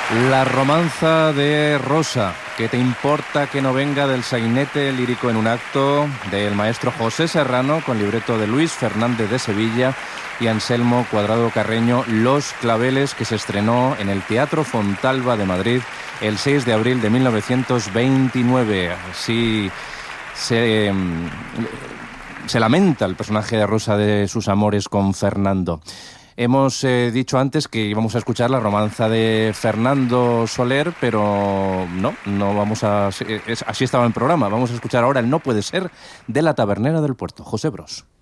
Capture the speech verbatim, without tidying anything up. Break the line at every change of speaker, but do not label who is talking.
La romanza de Rosa, ¿qué te importa que no venga? Del sainete lírico en un acto del maestro José Serrano, con libreto de Luis Fernández de Sevilla y Anselmo Cuadrado Carreño, Los Claveles, que se estrenó en el Teatro Fontalba de Madrid el seis de abril de mil novecientos veintinueve. Así se, se lamenta el personaje de Rosa de sus amores con Fernando. Hemos eh, dicho antes que íbamos a escuchar la romanza de Fernando Soler, pero no, no vamos a... Es, así estaba en el programa. Vamos a escuchar ahora el No puede ser de La tabernera del puerto. José Bros.